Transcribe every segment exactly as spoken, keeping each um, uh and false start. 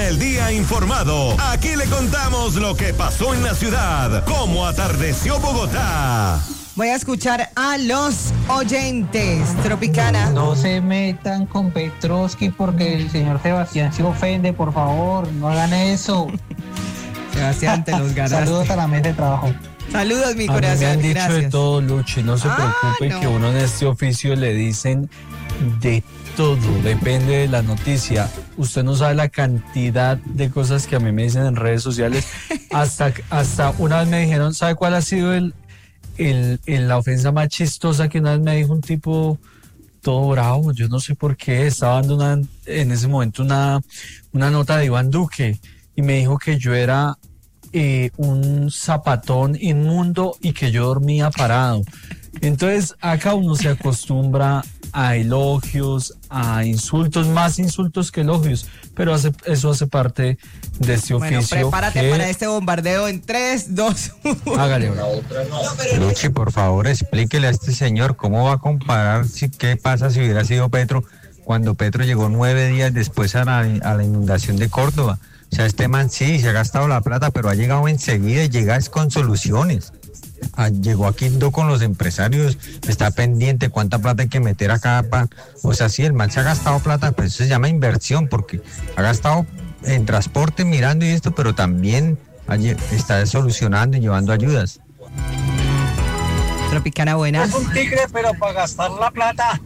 el día informado. Aquí le contamos lo que pasó en la ciudad, cómo atardeció Bogotá. Voy a escuchar a los oyentes. Tropicana. No se metan con Petrovsky porque el señor Sebastián se ofende, por favor, no hagan eso. Sebastián, te los ganaste. Saludos a la mesa de trabajo. Saludos, mi a corazón. mí me han dicho gracias. de todo, Luchi, no se Ah, preocupe no. que uno en este oficio le dicen de todo, depende de la noticia. Usted no sabe la cantidad de cosas que a mí me dicen en redes sociales. Hasta, hasta una vez me dijeron, ¿sabe cuál ha sido el, el, el- la ofensa más chistosa que una vez me dijo un tipo todo bravo? Yo no sé por qué, estaba dando una, en ese momento una, una nota de Iván Duque y me dijo que yo era eh, un zapatón inmundo y que yo dormía parado. Entonces acá uno se acostumbra a elogios, a insultos, más insultos que elogios, pero hace, eso hace parte de este Bueno, oficio. prepárate que- para este bombardeo en tres, dos, uno. Hágale. Luchi, por favor, explíquele a este señor cómo va a comparar si, qué pasa si hubiera sido Petro cuando Petro llegó nueve días después a la, a la inundación de Córdoba. O sea, este man sí, se ha gastado la plata, pero ha llegado enseguida y llega es con soluciones. Ah, llegó aquí no con los empresarios, está pendiente cuánta plata hay que meter acá. Pa, o sea, sí, el man se ha gastado plata, pero eso se llama inversión, porque ha gastado en transporte mirando y esto, pero también ha lle- está solucionando y llevando ayudas. Tropicana buena. Es un tigre, pero para gastar la plata.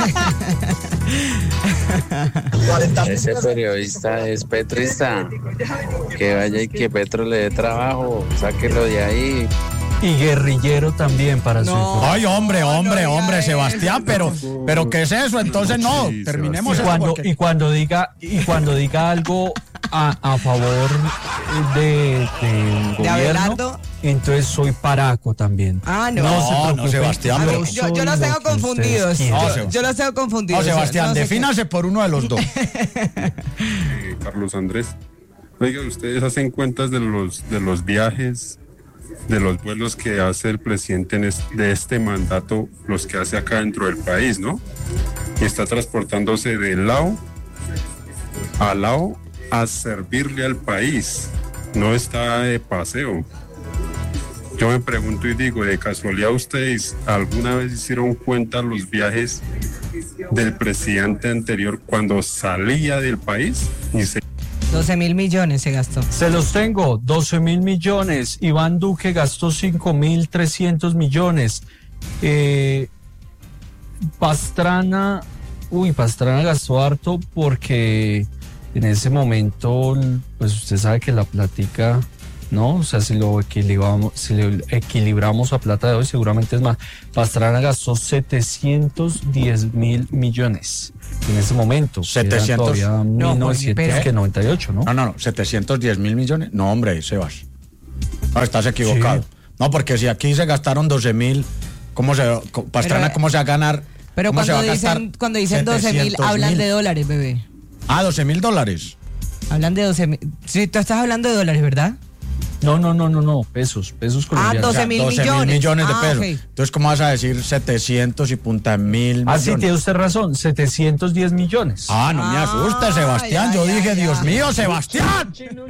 Ese periodista es petrista. Que vaya y que Petro le dé trabajo, sáquelo de ahí. Y guerrillero también para su No. información. Ay, hombre, hombre, no diga hombre, eso. Sebastián, pero, pero ¿qué es eso? Entonces no, Sí, terminemos Y esto cuando, porque- y cuando diga y cuando diga algo a, a favor de, de un ¿De gobierno, Abelardo? entonces soy paraco también. Ah, no. se No, no, preocupe. Sebastián, A pero- mí- yo, yo soy los lo tengo que ustedes confundidos. quieran. No, Yo, Sebastián. yo los tengo No, confundidos. Sebastián, No sé qué- defínase por uno de los dos. Eh, Carlos Andrés. Oiga, ustedes hacen cuentas de los de los viajes, de los vuelos que hace el presidente en es- de este mandato, los que hace acá dentro del país, ¿no? Y está transportándose de lado a lado a servirle al país, no está de paseo. Yo me pregunto y digo, de casualidad ustedes alguna vez hicieron cuenta los viajes del presidente anterior cuando salía del país y se doce mil millones se gastó. Se los tengo, doce mil millones. Iván Duque gastó cinco mil trescientos millones. Eh, Pastrana, uy, Pastrana gastó harto porque en ese momento, pues usted sabe que la plática, ¿no? O sea, si lo equilibramos, si lo equilibramos a plata de hoy, seguramente es más. Pastrana gastó setecientos diez mil millones en ese momento. setecientos. Todavía No, mil novecientos Jorge, que noventa y ocho, ¿no? No, no, no, setecientos diez mil millones. No, hombre, Sebas. No, estás equivocado. Sí. No, porque si aquí se gastaron doce mil, ¿cómo se, co- Pastrana, Pero- ¿cómo se va a ganar? Pero ¿Cómo se va cuando a gastar dicen, cuando dicen doce mil, setecientos hablan mil? de dólares, bebé. Ah, doce mil dólares. Hablan de doce mil. Sí, tú estás hablando de dólares, ¿verdad? No, no, no, no, no, pesos, pesos colombianos. doce O sea, mil doce millones. millones de Ah, pesos. ok. Entonces, ¿cómo vas a decir setecientos y punta mil Ah, millones? sí, tiene usted razón, setecientos diez millones. Ah, no me Ah, asusta, Sebastián. ya, Yo ya, dije, ya. Dios mío, Sebastián.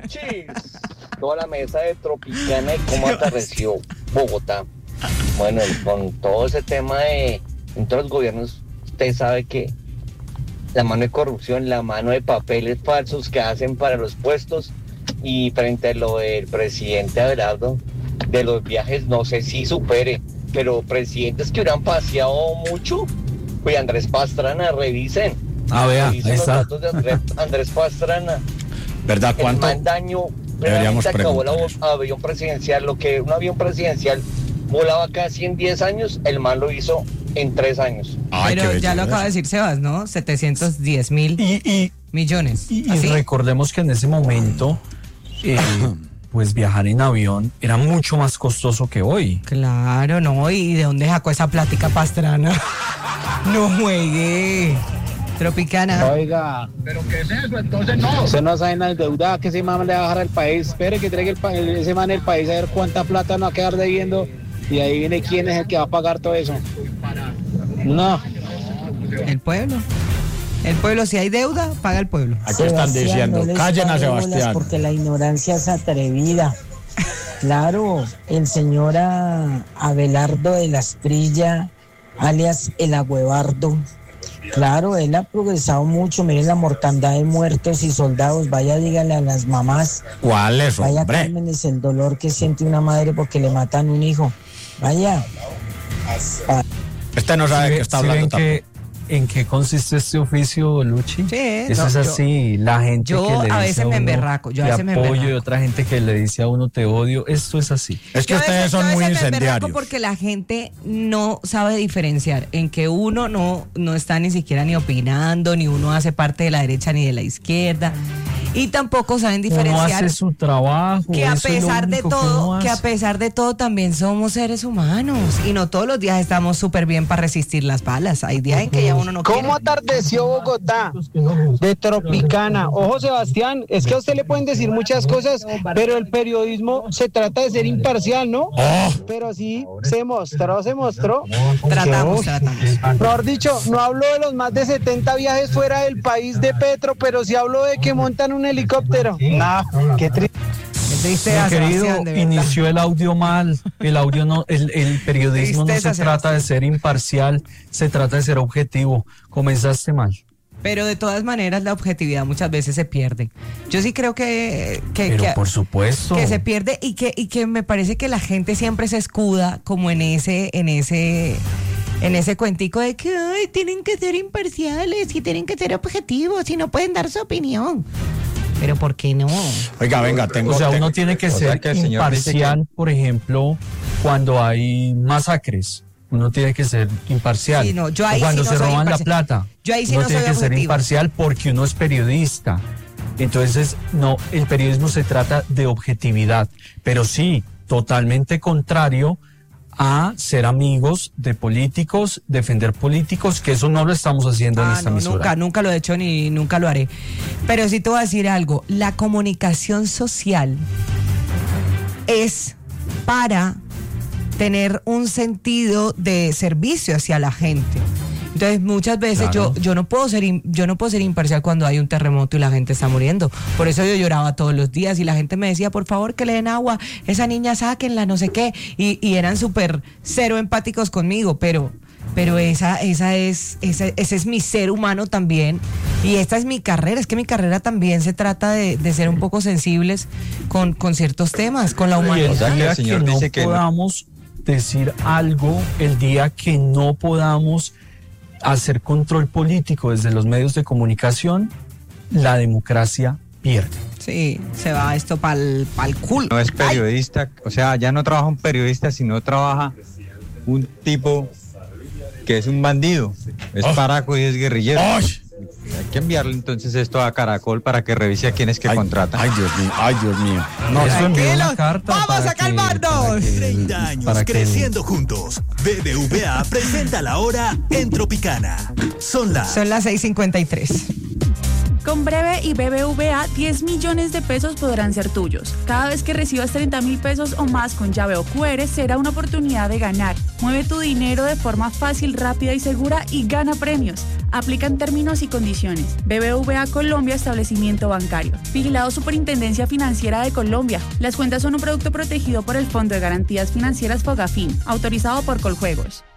Toda la mesa de Tropicana y cómo atardeció Bogotá. Bueno, con todo ese tema de en todos los gobiernos, usted sabe que la mano de corrupción, la mano de papeles falsos que hacen para los puestos, y frente a lo del presidente Abelardo, de los viajes, no sé si supere, pero presidentes que hubieran paseado mucho, pues Andrés Pastrana, revisen. Ah, vea, Revisen ahí los está. datos de Andrés, Andrés Pastrana. ¿Verdad? El ¿Cuánto? man daño Deberíamos realmente acabó el preguntar eso. avión presidencial. Lo que un avión presidencial volaba casi en diez años, el man lo hizo en tres años. Ay, Pero qué ya lo belleza. acaba de decir Sebas, ¿no? setecientos diez mil Y, y, millones. y- y ¿Así? recordemos que en ese momento, eh, pues viajar en avión era mucho más costoso que hoy. Claro, no. ¿Y de dónde sacó esa plática Pastrana? No juegue. Tropicana. Oiga, ¿Pero qué es eso? Entonces no. usted no sabe nada de deuda, que ese man le va a bajar al país. Espere que traiga el, pa- el- ese man el país a ver cuánta plata no va a quedar debiendo. Y ahí viene quién es el que va a pagar todo eso. No. El pueblo. El pueblo, si hay deuda, paga el pueblo. Aquí están diciendo, no les callen a pare bolas Sebastián. Porque la ignorancia es atrevida. Claro, el señor a- Abelardo de la Esprilla, alias el Agüebardo, claro, él ha progresado mucho. Miren la mortandad de muertos y soldados. Vaya, dígale a las mamás. ¿Cuáles, Vaya, hombre? cálmenles el dolor que siente una madre porque le matan un hijo. Vaya. Este no sabe ¿Sí de ve- qué está sí hablando ven tampoco. que- ¿En qué consiste este oficio, Luchi? Sí, Eso no, es yo- así, la gente yo que le dice a veces me uno, emberraco, yo a te veces me apoyo y emberraco. otra gente que le dice a uno te odio, esto es así. Es que Yo a ustedes veces- son yo a muy veces me emberraco incendiarios. porque la gente no sabe diferenciar en que uno no, no está ni siquiera ni opinando, ni uno hace parte de la derecha ni de la izquierda. Y tampoco saben Uno diferenciar hace su trabajo. que a eso es lo pesar de único que todo, uno que a hace. pesar de todo también somos seres humanos y no todos los días estamos súper bien para resistir las balas. Hay días en que ya uno no quiere. ¿Cómo atardeció Bogotá? De Tropicana. Ojo, Sebastián, es que a usted le pueden decir muchas cosas, pero el periodismo se trata de ser imparcial, ¿no? Pero sí, se mostró, se mostró. Tratamos, Uy. tratamos. Mejor dicho, no hablo de los más de setenta viajes fuera del país de Petro, pero sí hablo de que montan un helicóptero. Nah, qué triste. Qué triste, Mi a querido, Sebastián, de verdad. inició el audio mal. El audio no, el, el periodismo no Tristeza, se trata de ser imparcial, se trata de ser objetivo. Comenzaste mal. Pero de todas maneras la objetividad muchas veces se pierde. Yo sí creo que, que, Pero que- por supuesto. que se pierde y que, y que me parece que la gente siempre se escuda como en ese, en ese, en ese cuentico de que ay, tienen que ser imparciales y tienen que ser objetivos y no pueden dar su opinión. Pero ¿por qué no? Oiga, venga, tengo... O sea, tengo- uno tiene que o sea, ser que el señor dice que- imparcial, por ejemplo, cuando hay masacres. Uno tiene que ser imparcial. Sí, no, yo ahí O cuando sí no se soy roban la imparcial. plata. Yo ahí sí uno no tiene soy que ser objetiva. imparcial porque uno es periodista. Entonces, no, el periodismo se trata de objetividad. Pero sí, totalmente contrario a ser amigos de políticos, defender políticos, que eso no lo estamos haciendo en Ah, esta no, emisora. nunca, nunca lo he hecho ni nunca lo haré. Pero sí te voy a decir algo. La comunicación social es para tener un sentido de servicio hacia la gente. Entonces muchas veces Claro. yo yo no puedo ser im- yo no puedo ser imparcial cuando hay un terremoto y la gente está muriendo. Por eso yo lloraba todos los días y la gente me decía, por favor, que le den agua, esa niña sáquenla, no sé qué, y, y eran súper cero empáticos conmigo, pero pero esa esa es esa- ese es mi ser humano también y esta es mi carrera. Es que mi carrera también se trata de, de ser un poco sensibles con, con ciertos temas, con la Y el humanidad. O sea, que el día señor que no dice que no. podamos decir algo, el día que no podamos hacer control político desde los medios de comunicación, la democracia pierde. Sí, se va esto pa'l pa'l culo. No es periodista, o sea, ya no trabaja un periodista, sino trabaja un tipo que es un bandido, es paraco y es guerrillero. ¡Ay! Hay que enviarle entonces esto a Caracol para que revise a quién es que Ay, contrata. Ay, Dios mío, ay, Dios mío. No, eso envió una Tranquilos, carta vamos para a que- calmarnos. para que- treinta años para que- creciendo juntos. B B V A presenta la hora en Tropicana. Son las... Son las seis cincuenta y tres. Con Breve y B B V A, diez millones de pesos podrán ser tuyos. Cada vez que recibas treinta mil pesos o más con llave o Q R, será una oportunidad de ganar. Mueve tu dinero de forma fácil, rápida y segura y gana premios. Aplican términos y condiciones. B B V A Colombia, establecimiento bancario. Vigilado Superintendencia Financiera de Colombia. Las cuentas son un producto protegido por el Fondo de Garantías Financieras Fogafín, autorizado por Coljuegos.